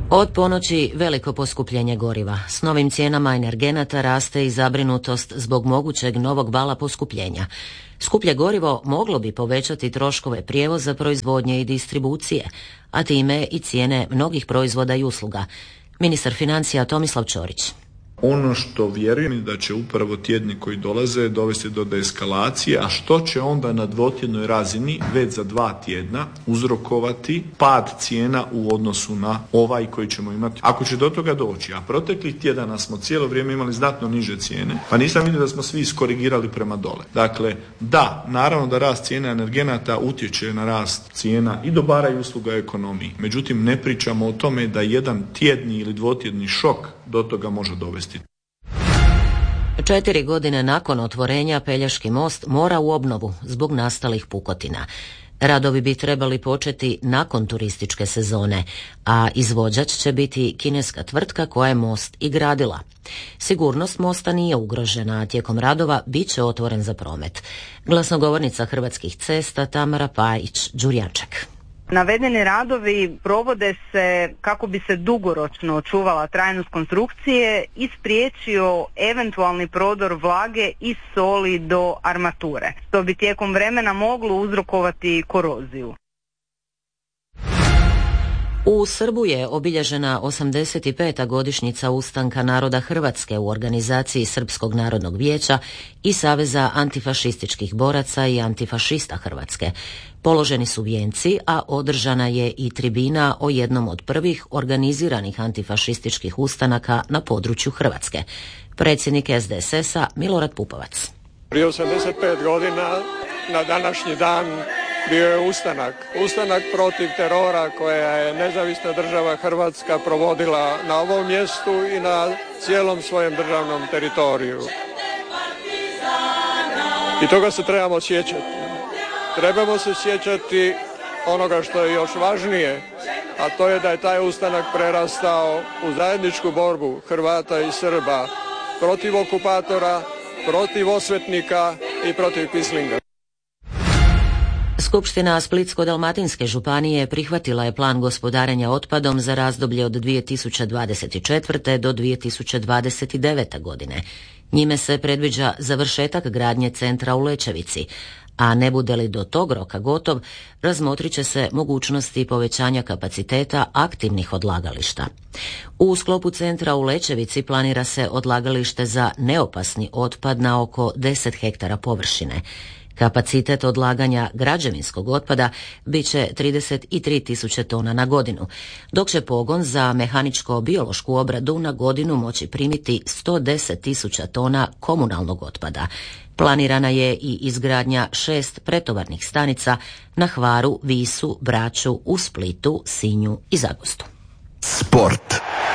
Od ponoći veliko poskupljenje goriva. S novim cijenama energenata raste i zabrinutost zbog mogućeg novog vala poskupljenja. Skuplje gorivo moglo bi povećati troškove prijevoza, proizvodnje i distribucije, a time i cijene mnogih proizvoda i usluga. Ministar financija Tomislav Ćorić. Ono što vjerujem da će upravo tjedni koji dolaze dovesti do deeskalacije, a što će onda na dvotjednoj razini već za 2 tjedna uzrokovati pad cijena u odnosu na ovaj koji ćemo imati. Ako će do toga doći, a proteklih tjedana smo cijelo vrijeme imali znatno niže cijene, pa nisam vidio da smo svi iskorigirali prema dole. Dakle, da, naravno da rast cijena energenata utječe na rast cijena i dobara i usluga u ekonomiji. Međutim, ne pričamo o tome da jedan tjedni ili dvotjedni šok do toga može dovesti. 4 godine nakon otvorenja Pelješki most mora u obnovu zbog nastalih pukotina. Radovi bi trebali početi nakon turističke sezone, a izvođač će biti kineska tvrtka koja je most i gradila. Sigurnost mosta nije ugrožena, a tijekom radova bit će otvoren za promet. Glasnogovornica Hrvatskih cesta Tamara Pajić-Đurjanček. Navedeni radovi provode se kako bi se dugoročno očuvala trajnost konstrukcije i spriječio eventualni prodor vlage i soli do armature, što bi tijekom vremena moglo uzrokovati koroziju. U Srbu je obilježena 85. godišnjica ustanka naroda Hrvatske u organizaciji Srpskog narodnog vijeća i Saveza antifašističkih boraca i antifašista Hrvatske. Položeni su vijenci, a održana je i tribina o jednom od prvih organiziranih antifašističkih ustanaka na području Hrvatske. Predsjednik SDSS-a Milorad Pupovac. Prije 85 godina na današnji dan bio je ustanak protiv terora koja je nezavisna država Hrvatska provodila na ovom mjestu i na cijelom svojem državnom teritoriju. I toga se trebamo sjećati. Trebamo se sjećati onoga što je još važnije, a to je da je taj ustanak prerastao u zajedničku borbu Hrvata i Srba protiv okupatora, protiv osvetnika i protiv pislinga. Skupština Splitsko-dalmatinske županije prihvatila je plan gospodarenja otpadom za razdoblje od 2024. do 2029. godine. Njime se predviđa završetak gradnje centra u Lečevici, a ne bude li do tog roka gotov, razmotrit će se mogućnosti povećanja kapaciteta aktivnih odlagališta. U sklopu centra u Lečevici planira se odlagalište za neopasni otpad na oko 10 hektara površine. Kapacitet odlaganja građevinskog otpada bit će 33.000 tona na godinu, dok će pogon za mehaničko-biološku obradu na godinu moći primiti 110.000 tona komunalnog otpada. Planirana je i izgradnja 6 pretovarnih stanica na Hvaru, Visu, Braču, u Splitu, Sinju i Zagostu. Sport.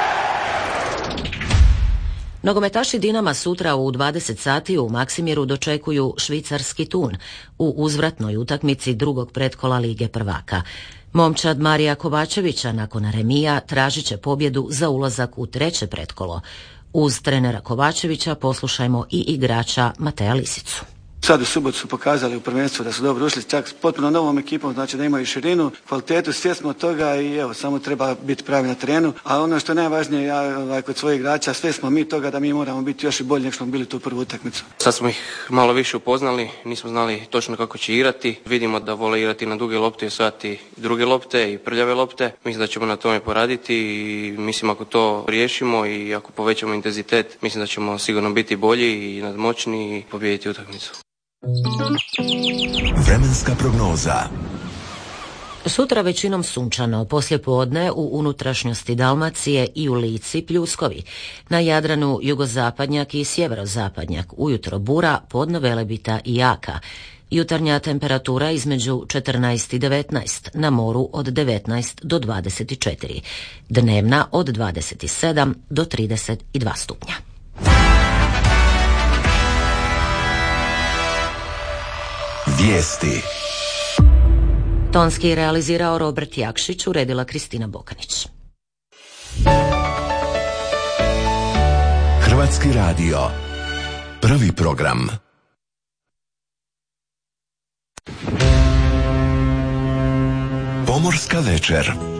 Nogometaši Dinama sutra u 20 sati u Maksimiru dočekuju švicarski Thun u uzvratnoj utakmici drugog pretkola Lige prvaka. Momčad Marija Kovačevića nakon remija tražit će pobjedu za ulazak u treće pretkolo. Uz trenera Kovačevića poslušajmo i igrača Mateja Lisicu. Sad u subotu su pokazali u prvenstvu da su dobro ušli, čak s potpuno novom ekipom, znači da imaju širinu, kvalitetu, svjesni od toga i evo, samo treba biti pravi na terenu. A ono što je najvažnije, ja kod svojih igrača, sve smo mi toga da mi moramo biti još i bolji nego što smo bili tu prvu utakmicu. Sad smo ih malo više upoznali, nismo znali točno kako će igrati. Vidimo da vole igrati na duge lopte i osvajati druge lopte i prljave lopte. Mislim da ćemo na tome poraditi i mislim ako to riješimo i ako povećamo intenzitet, mislim da ćemo sigurno biti bolji i nadmoćni i pobijediti utakmicu. Vremenska prognoza. Sutra većinom sunčano, poslijepodne u unutrašnjosti Dalmacije i u Lici pljuskovi. Na Jadranu jugozapadnjak i sjeverozapadnjak, ujutro bura, podne velebita i jaka. Jutarnja temperatura između 14 i 19, na moru od 19 do 24. Dnevna od 27 do 32 stupnja. Vijesti. Tonski realizirao Robert Jakšić, uredila Kristina Bokanić. Hrvatski radio. Prvi program. Pomorska večer.